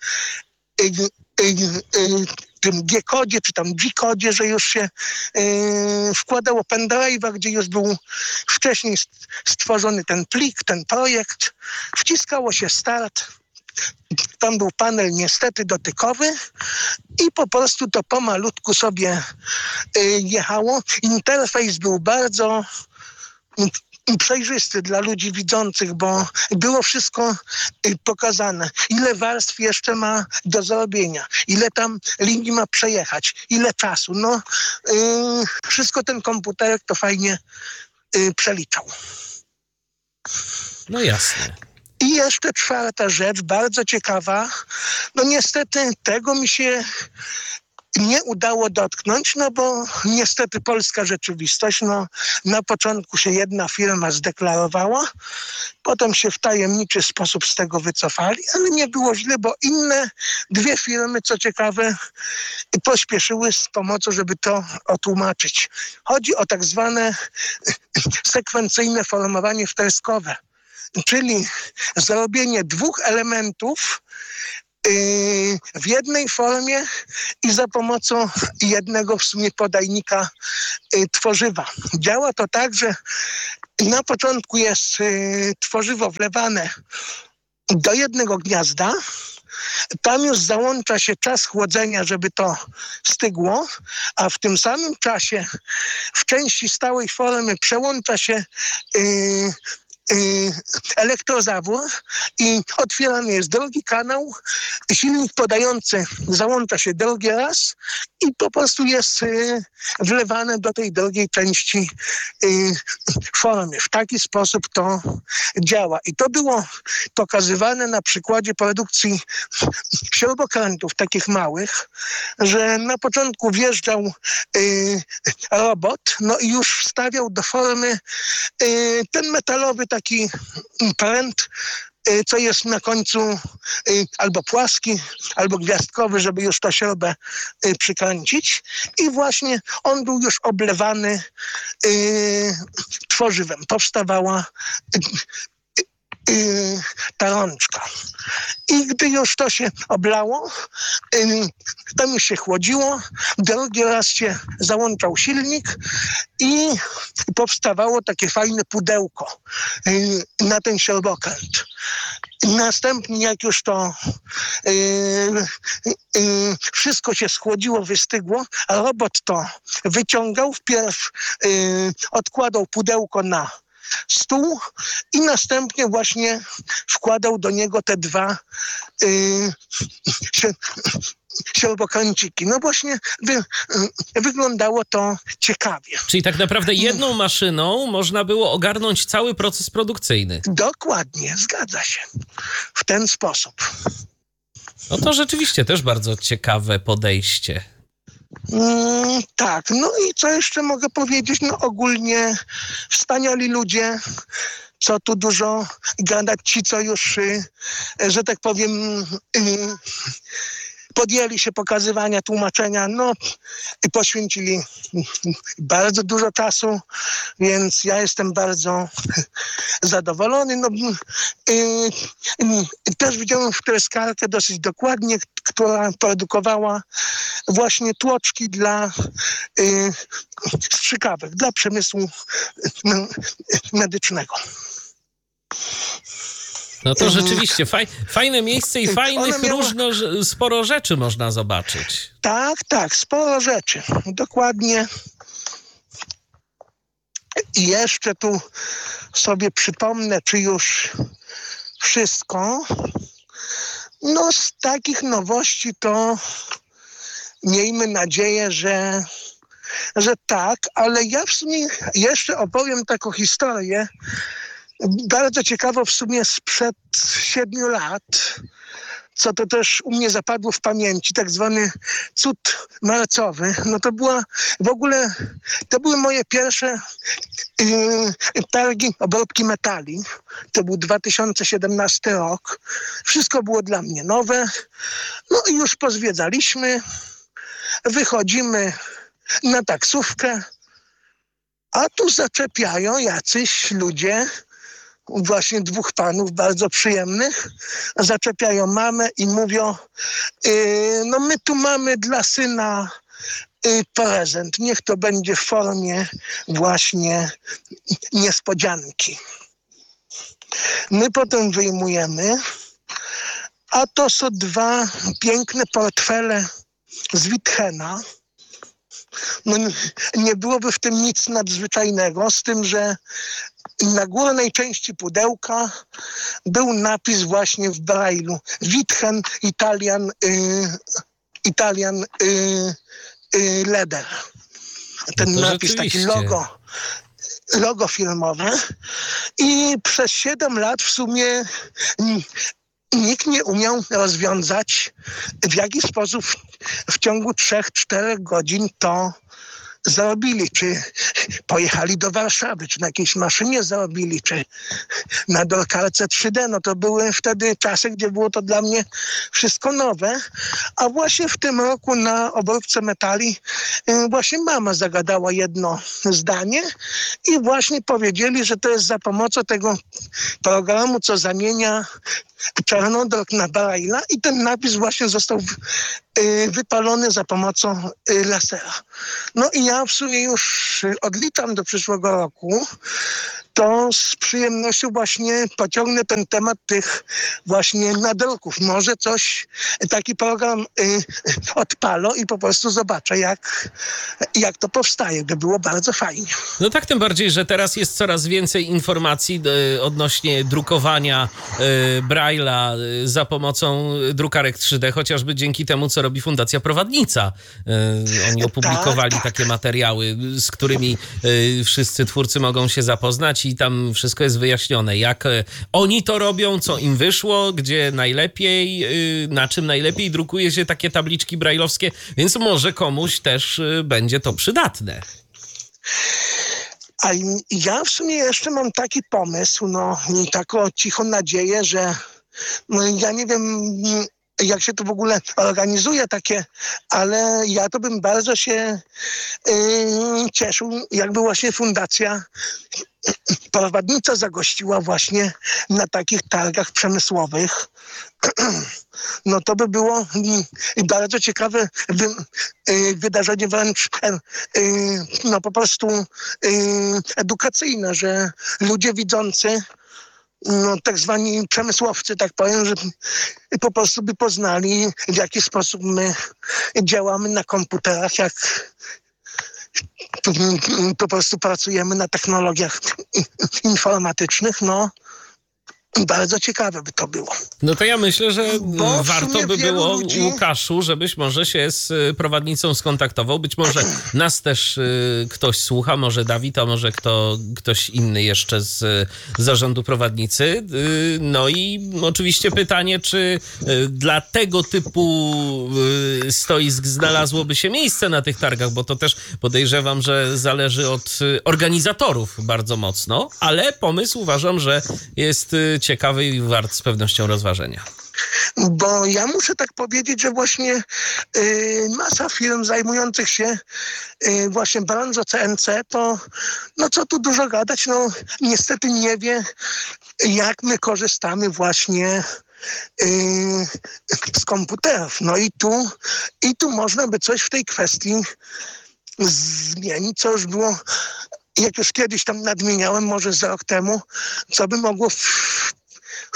tym G-kodzie, czy tam G-kodzie, że już się wkładało pendrive'a, gdzie już był wcześniej stworzony ten plik, ten projekt. Wciskało się start. Tam był panel niestety dotykowy i po prostu to pomalutku sobie jechało. Interfejs był bardzo przejrzysty dla ludzi widzących, bo było wszystko pokazane. Ile warstw jeszcze ma do zrobienia, ile tam linii ma przejechać, ile czasu. No, wszystko ten komputerek to fajnie przeliczał. No jasne. I jeszcze czwarta rzecz, bardzo ciekawa. No niestety tego mi się nie udało dotknąć, no bo niestety polska rzeczywistość, no na początku się jedna firma zdeklarowała, potem się w tajemniczy sposób z tego wycofali, ale nie było źle, bo inne dwie firmy, co ciekawe, pośpieszyły z pomocą, żeby to otłumaczyć. Chodzi o tak zwane sekwencyjne formowanie wtryskowe, czyli zrobienie dwóch elementów w jednej formie i za pomocą jednego w sumie podajnika tworzywa. Działa to tak, że na początku jest tworzywo wlewane do jednego gniazda, tam już załącza się czas chłodzenia, żeby to stygło, a w tym samym czasie w części stałej formy przełącza się elektrozawór i otwierany jest drugi kanał, silnik podający załącza się drugi raz i po prostu jest wlewane do tej drugiej części formy. W taki sposób to działa. I to było pokazywane na przykładzie produkcji śrubokrętów takich małych, że na początku wjeżdżał robot, no i już wstawiał do formy ten metalowy taki pręt, co jest na końcu albo płaski, albo gwiazdkowy, żeby już tą śrubę przykręcić. I właśnie on był już oblewany tworzywem. Powstawała ta rączka. I gdy już to się oblało, tam już się chłodziło, drugi raz się załączał silnik i powstawało takie fajne pudełko na ten śrubokręt. Następnie jak już to wszystko się schłodziło, wystygło, a robot to wyciągał, wpierw odkładał pudełko na stół i następnie właśnie wkładał do niego te dwa śrubokręciki. No właśnie wyglądało to ciekawie. Czyli tak naprawdę jedną maszyną można było ogarnąć cały proces produkcyjny. Dokładnie, zgadza się. W ten sposób. No to rzeczywiście też bardzo ciekawe podejście. Tak, no i co jeszcze mogę powiedzieć? No ogólnie wspaniali ludzie, co tu dużo gadać, ci co już, że tak powiem, podjęli się pokazywania, tłumaczenia, no i poświęcili bardzo dużo czasu, więc ja jestem bardzo zadowolony. No, też widziałem wtryskarkę dosyć dokładnie, która produkowała właśnie tłoczki dla strzykawek, dla przemysłu medycznego. No to rzeczywiście fajne miejsce i fajnych sporo rzeczy można zobaczyć. Tak, sporo rzeczy. Dokładnie. I jeszcze tu sobie przypomnę, czy już wszystko. No z takich nowości to miejmy nadzieję, że że tak, ale ja w sumie jeszcze opowiem taką historię, bardzo ciekawą w sumie sprzed 7 lat, co to też u mnie zapadło w pamięci, tak zwany cud marcowy. No to to były moje pierwsze targi obróbki metali. To był 2017 rok. Wszystko było dla mnie nowe. No i już pozwiedzaliśmy. Wychodzimy na taksówkę, a tu zaczepiają jacyś ludzie, właśnie 2 panów bardzo przyjemnych, zaczepiają mamę i mówią, no my tu mamy dla syna prezent, niech to będzie w formie właśnie niespodzianki. My potem wyjmujemy, a to są 2 piękne portfele z Witchena. No, nie byłoby w tym nic nadzwyczajnego, z tym, że na górnej części pudełka był napis właśnie w Braille'u Witchen Italian Leather. Ten napis, taki logo filmowe. I przez 7 lat w sumie nikt nie umiał rozwiązać, w jaki sposób w ciągu 3-4 godzin to zarobili, czy pojechali do Warszawy, czy na jakiejś maszynie zarobili, czy na drukarce 3D. No to były wtedy czasy, gdzie było to dla mnie wszystko nowe. A właśnie w tym roku na obróbce metali właśnie mama zagadała jedno zdanie i właśnie powiedzieli, że to jest za pomocą tego programu, co zamienia czarnodruk na Braille'a i ten napis właśnie został wypalony za pomocą lasera. No i ja w sumie już odliczam do przyszłego roku, to z przyjemnością właśnie pociągnę ten temat tych właśnie nadruków. Może taki program odpalę i po prostu zobaczę, jak to powstaje. By było bardzo fajnie. No tak, tym bardziej, że teraz jest coraz więcej informacji odnośnie drukowania Braille'a za pomocą drukarek 3D, chociażby dzięki temu, co robi Fundacja Prowadnica. Oni opublikowali takie materiały, z którymi wszyscy twórcy mogą się zapoznać i tam wszystko jest wyjaśnione, jak oni to robią, co im wyszło, gdzie najlepiej, na czym najlepiej drukuje się takie tabliczki brajlowskie, więc może komuś też będzie to przydatne. A ja w sumie jeszcze mam taki pomysł, i taką cichą nadzieję, że ja nie wiem, jak się to w ogóle organizuje takie, ale ja to bym bardzo się cieszył, jakby właśnie Fundacja Prowadnica zagościła właśnie na takich targach przemysłowych. No to by było bardzo ciekawe wydarzenie, wręcz po prostu edukacyjne, że ludzie widzący, tak zwani przemysłowcy, tak powiem, że po prostu by poznali, w jaki sposób my działamy na komputerach, jak po prostu pracujemy na technologiach informatycznych, bardzo ciekawe by to było. No to ja myślę, że warto by było, Łukaszu, żebyś może się z prowadnicą skontaktował. Być może nas też ktoś słucha, może Dawid, a może ktoś inny jeszcze z zarządu prowadnicy. No i oczywiście pytanie, czy dla tego typu stoisk znalazłoby się miejsce na tych targach, bo to też podejrzewam, że zależy od organizatorów bardzo mocno, ale pomysł uważam, że jest ciekawy i wart z pewnością rozważenia. Bo ja muszę tak powiedzieć, że właśnie masa firm zajmujących się właśnie branżą CNC, to co tu dużo gadać, niestety nie wie, jak my korzystamy właśnie z komputerów. I tu można by coś w tej kwestii zmienić, co już było, jak już kiedyś tam nadmieniałem, może za rok temu, co by mogło w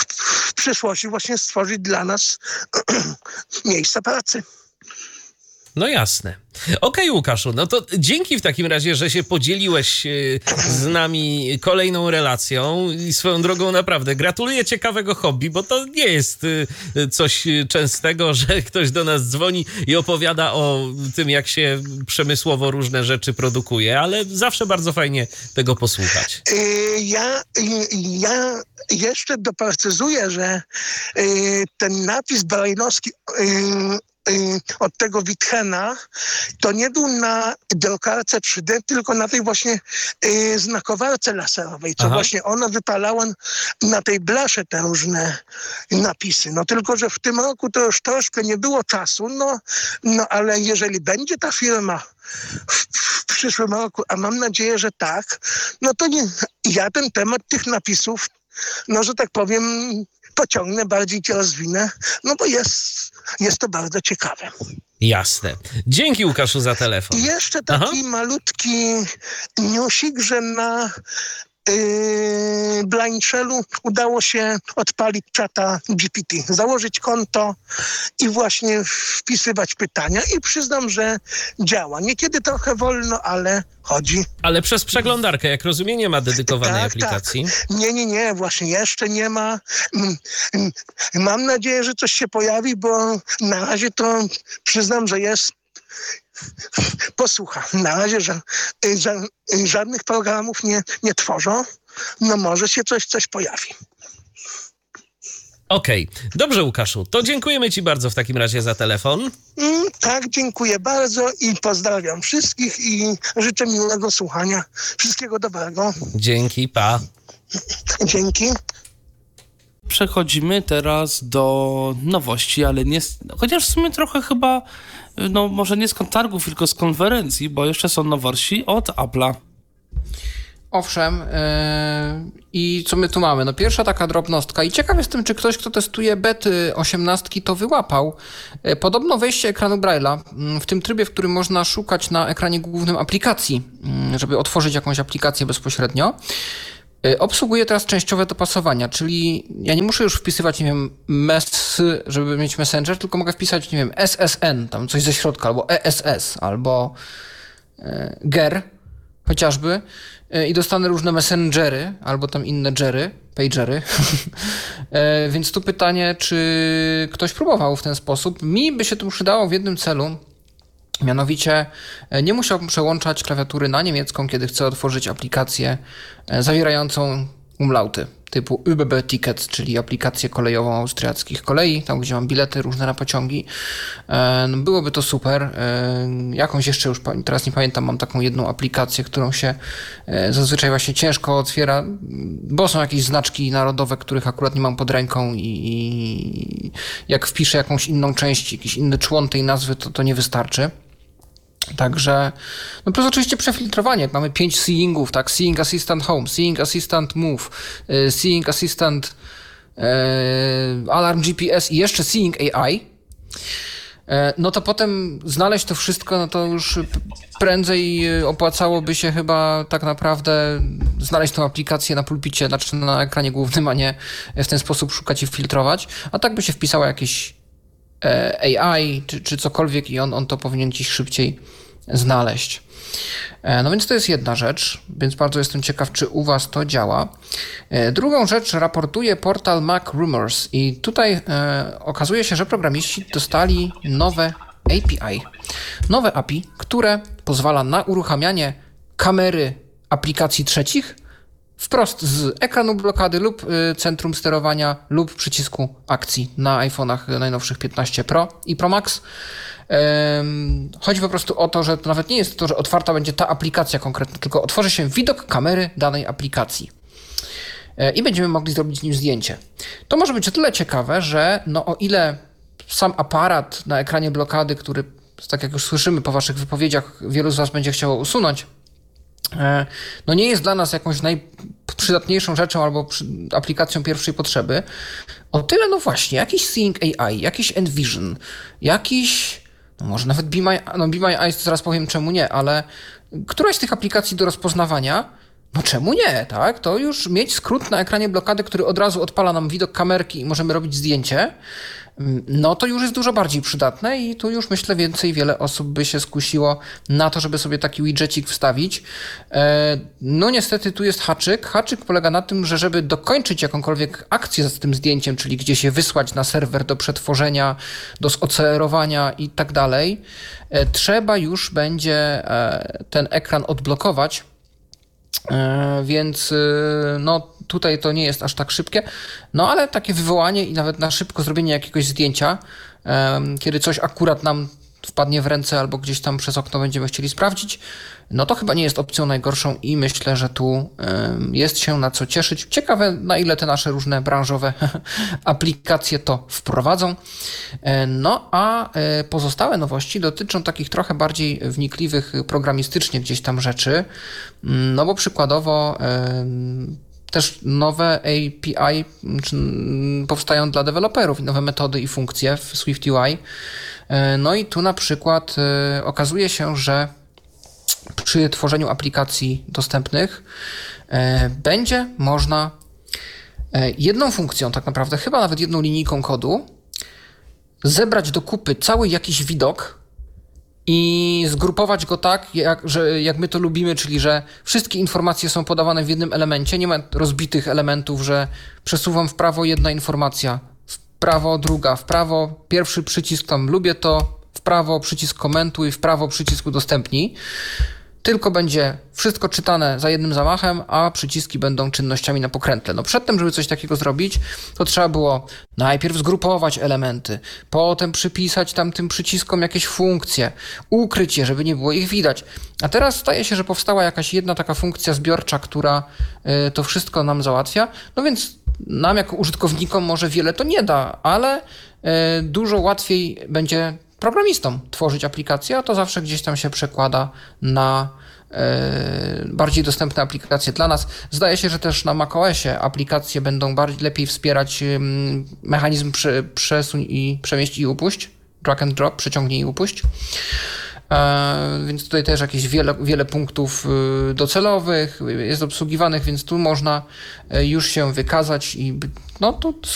przyszłości właśnie stworzyć dla nas miejsca pracy. No jasne. Okej, Łukaszu, no to dzięki w takim razie, że się podzieliłeś z nami kolejną relacją i swoją drogą naprawdę gratuluję ciekawego hobby, bo to nie jest coś częstego, że ktoś do nas dzwoni i opowiada o tym, jak się przemysłowo różne rzeczy produkuje, ale zawsze bardzo fajnie tego posłuchać. Ja jeszcze doprecyzuję, że ten napis brajlowski od tego Witchena to nie był na drukarce 3D, tylko na tej właśnie znakowarce laserowej, co właśnie ona wypalała na tej blasze te różne napisy. No tylko, że w tym roku to już troszkę nie było czasu, no ale jeżeli będzie ta firma w przyszłym roku, a mam nadzieję, że tak, no to ja ten temat tych napisów, no że tak powiem, pociągnę, bardziej cię rozwinę, no bo jest to bardzo ciekawe. Jasne. Dzięki, Łukaszu, za telefon. I jeszcze taki malutki newsik, że na Blind Shellu udało się odpalić czata GPT, założyć konto i właśnie wpisywać pytania i przyznam, że działa. Niekiedy trochę wolno, ale chodzi. Ale przez przeglądarkę, jak rozumiem, nie ma dedykowanej aplikacji? Tak. Nie, właśnie jeszcze nie ma. Mam nadzieję, że coś się pojawi, bo na razie to przyznam, że jest posłucha. Na razie żadnych programów nie tworzą. No może się coś pojawi. Okej. Dobrze, Łukaszu. To dziękujemy ci bardzo w takim razie za telefon. Tak, dziękuję bardzo i pozdrawiam wszystkich i życzę miłego słuchania. Wszystkiego dobrego. Dzięki, pa. Dzięki. Przechodzimy teraz do nowości, ale nie, chociaż w sumie trochę chyba, no może nie z targów, tylko z konferencji, bo jeszcze są nowości od Apple'a. Owszem, i co my tu mamy? No pierwsza taka drobnostka i ciekaw jestem, czy ktoś, kto testuje bety 18 to wyłapał. Podobno wejście ekranu Braille'a w tym trybie, w którym można szukać na ekranie głównym aplikacji, żeby otworzyć jakąś aplikację bezpośrednio, obsługuje teraz częściowe dopasowania, czyli ja nie muszę już wpisywać, nie wiem, żeby mieć Messenger, tylko mogę wpisać, nie wiem, SSN, tam coś ze środka, albo ESS, albo GER chociażby i dostanę różne messengery, albo tam inne pagery. Więc tu pytanie, czy ktoś próbował w ten sposób. Mi by się to przydało w jednym celu, mianowicie nie musiałbym przełączać klawiatury na niemiecką, kiedy chcę otworzyć aplikację zawierającą umlauty typu ÖBB Tickets, czyli aplikację kolejową austriackich kolei, tam gdzie mam bilety różne na pociągi. Byłoby to super. Jakąś jeszcze już teraz nie pamiętam, mam taką jedną aplikację, którą się zazwyczaj właśnie ciężko otwiera, bo są jakieś znaczki narodowe, których akurat nie mam pod ręką i jak wpiszę jakąś inną część, jakiś inny człon tej nazwy, to nie wystarczy. Także, no plus oczywiście przefiltrowanie, jak mamy 5 seeingów, tak, Seeing Assistant Home, Seeing Assistant Move, Seeing Assistant Alarm GPS i jeszcze Seeing AI, no to potem znaleźć to wszystko, no to już prędzej opłacałoby się chyba tak naprawdę znaleźć tą aplikację na pulpicie, znaczy na ekranie głównym, a nie w ten sposób szukać i filtrować, a tak by się wpisało jakieś AI czy cokolwiek i on to powinien gdzieś szybciej znaleźć. No więc to jest jedna rzecz, więc bardzo jestem ciekaw, czy u was to działa. Drugą rzecz raportuje portal Mac Rumors i tutaj okazuje się, że programiści dostali nowe API. Nowe API, które pozwala na uruchamianie kamery aplikacji trzecich wprost z ekranu blokady lub centrum sterowania lub przycisku akcji na iPhone'ach najnowszych 15 Pro i Pro Max. Chodzi po prostu o to, że to nawet nie jest to, że otwarta będzie ta aplikacja konkretna, tylko otworzy się widok kamery danej aplikacji i będziemy mogli zrobić z nim zdjęcie. To może być o tyle ciekawe, że no o ile sam aparat na ekranie blokady, który, tak jak już słyszymy po waszych wypowiedziach, wielu z was będzie chciało usunąć, no nie jest dla nas jakąś najprzydatniejszą rzeczą albo aplikacją pierwszej potrzeby, o tyle no właśnie, jakiś Seeing AI, jakiś Envision, jakiś, no może nawet Be My Eyes, zaraz powiem czemu nie, ale któraś z tych aplikacji do rozpoznawania, no czemu nie, tak? To już mieć skrót na ekranie blokady, który od razu odpala nam widok kamerki i możemy robić zdjęcie, no to już jest dużo bardziej przydatne i tu już myślę wiele osób by się skusiło na to, żeby sobie taki widgetik wstawić. No niestety tu jest haczyk. Haczyk polega na tym, że żeby dokończyć jakąkolwiek akcję z tym zdjęciem, czyli gdzieś je wysłać na serwer do przetworzenia, do zocerowania i tak dalej, trzeba już będzie ten ekran odblokować. Więc no tutaj to nie jest aż tak szybkie, no ale takie wywołanie i nawet na szybko zrobienie jakiegoś zdjęcia, kiedy coś akurat nam wpadnie w ręce albo gdzieś tam przez okno będziemy chcieli sprawdzić, no to chyba nie jest opcją najgorszą i myślę, że tu jest się na co cieszyć. Ciekawe, na ile te nasze różne branżowe aplikacje to wprowadzą. No a pozostałe nowości dotyczą takich trochę bardziej wnikliwych programistycznie gdzieś tam rzeczy, no bo przykładowo też nowe API powstają dla deweloperów, nowe metody i funkcje w SwiftUI. No i tu na przykład okazuje się, że przy tworzeniu aplikacji dostępnych będzie można jedną funkcją, tak naprawdę chyba nawet jedną linijką kodu, zebrać do kupy cały jakiś widok i zgrupować go tak, jak my to lubimy, czyli że wszystkie informacje są podawane w jednym elemencie, nie ma rozbitych elementów, że przesuwam w prawo jedna informacja, w prawo druga, w prawo pierwszy przycisk tam lubię to, w prawo przycisk komentuj, w prawo przycisk udostępnij. Tylko będzie wszystko czytane za jednym zamachem, a przyciski będą czynnościami na pokrętle. No przedtem, żeby coś takiego zrobić, to trzeba było najpierw zgrupować elementy, potem przypisać tam tym przyciskom jakieś funkcje, ukryć je, żeby nie było ich widać. A teraz staje się, że powstała jakaś jedna taka funkcja zbiorcza, która to wszystko nam załatwia. No więc nam jako użytkownikom może wiele to nie da, ale dużo łatwiej będzie programistom tworzyć aplikacje, a to zawsze gdzieś tam się przekłada na bardziej dostępne aplikacje dla nas. Zdaje się, że też na macOSie aplikacje będą lepiej wspierać mechanizm przesuń i przemieść i upuść, drag and drop, przeciągnij i upuść. Więc tutaj też jakieś wiele punktów docelowych jest obsługiwanych, więc tu można już się wykazać i no to